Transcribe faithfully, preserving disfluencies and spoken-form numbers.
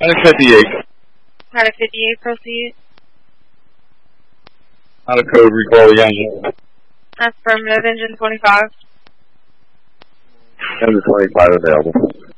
Medic fifty-eight. Medic fifty-eight, proceed. Out of code, recall the engine. Affirmative, engine twenty-five. Engine twenty-five available.